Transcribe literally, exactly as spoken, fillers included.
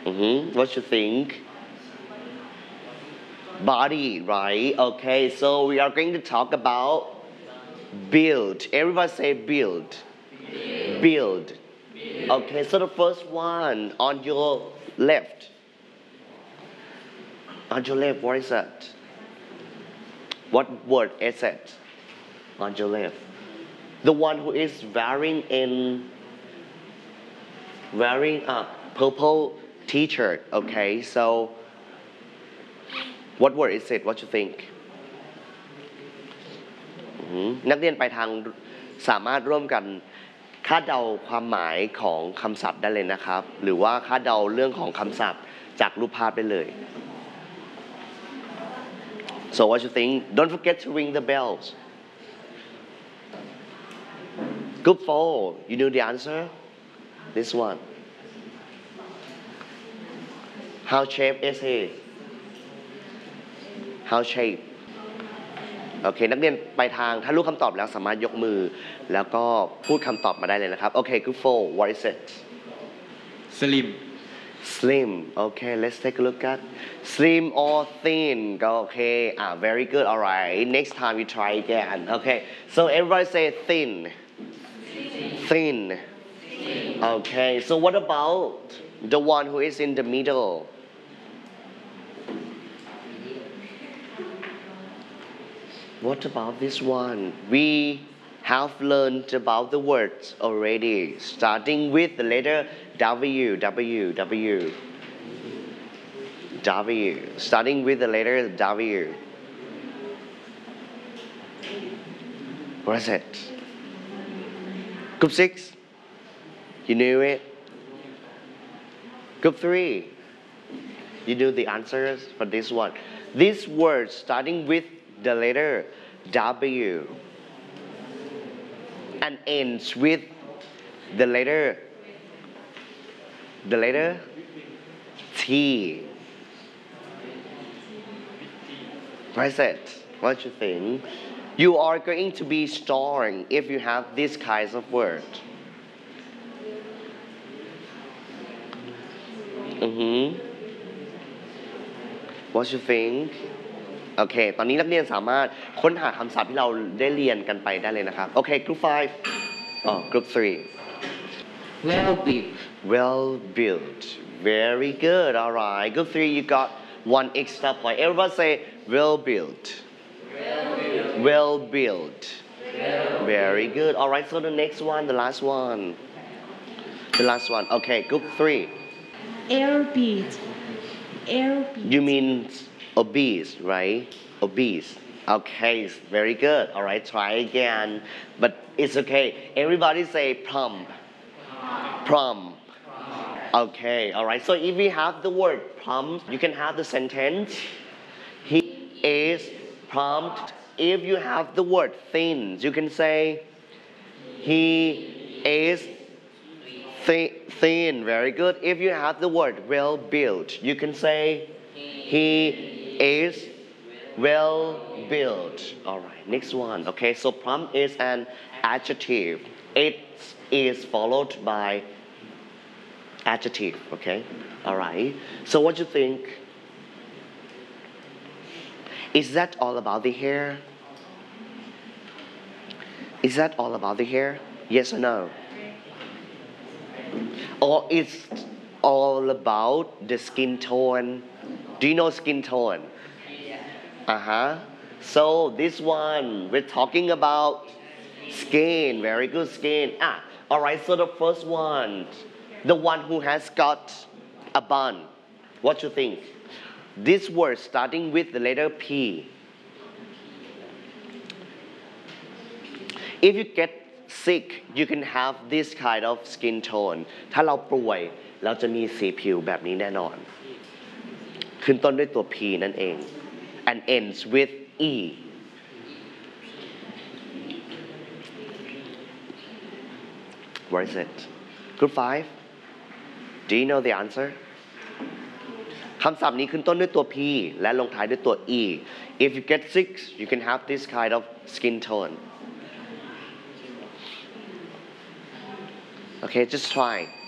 Mm-hmm. What you think? Body, right? Okay, so we are going to talk about build. Everybody say build. Build. Okay, so the first one on your left. On your left, what is that? What word is it? On your left. The one who is wearing in wearing a purple t-shirt. Okay, so what word is it? What you think? นักเรียนไปทางสามารถร่วมกันคาดเดาความหมายของคำศัพท์ได้เลยนะครับหรือว่าคาดเดาเรื่องของคำศัพท์จากรูปภาพได้เลย So what you think? Don't forget to ring the bells. Group four, you know the answer? This one. How shape is he? How shape? โอเคนักเรียนไปทางถ้ารู้คำตอบแล้วสามารถยกมือแล้วก็พูดคำตอบมาได้เลยนะครับโอเค Group four, what is it? Slim. Slim. Okay, let's take a look at slim or thin. Okay, ah, very good. All right. Next time you try again. Okay. So everybody say thin. Thin. Okay. So what about the one who is in the middle? What about this one? We have learned about the words already, starting with the letter W, W, W. W. Starting with the letter W. What is it? Group six. You knew it. Group three. You knew the answers for this one. This word starting with the letter W and ends with the letter the letter T. What is it? What you think? You are going to be strong if you have these kinds of words. Mm-hmm. What you think? โอเคตอนนี้นักเรียนสามารถค้นหาคำศัพท์ที่เราได้เรียนกันไปได้เลยนะครับโอเค Group five อ๋อ Group three Well built. Well built. Very good. All right. Group three, you got one extra point. Everybody say well built. Well built. Well built. Well Very good. All right. So the next one, the last one. The last one. Okay. Group three. Airbeat. Airbeat. You mean obese, right? Obese. Okay. Very good. All right. Try again. But it's okay. Everybody say plump. Plump. Okay, all right. So if we have the word plump, you can have the sentence. He is plump. If you have the word thin, you can say he is thi- thin. Very good. If you have the word well built, you can say he is well built. All right. Next one. Okay. So plump is an adjective. It is followed by adjective, okay? All right. So what do you think? Is that all about the hair? Is that all about the hair? Yes or no? Or it's all about the skin tone? Do you know skin tone? Uh-huh. So this one, we're talking about skin. Very good, skin. Ah, all right. So the first one, the one who has got a bun. What you think? This word starting with the letter P. If you get sick, you can have this kind of skin tone. ถ้าเราป่วยเราจะมีสีผิวแบบนี้แน่นอนขึ้นต้นด้วยตัว P นั่นเอง and ends with E. Where is it? Group five. Do you know the answer? คำศัพท์นี้ขึ้นต้นด้วยตัว P และลงท้ายด้วยตัว E. If you get sick, you can have this kind of skin tone. Okay, just try.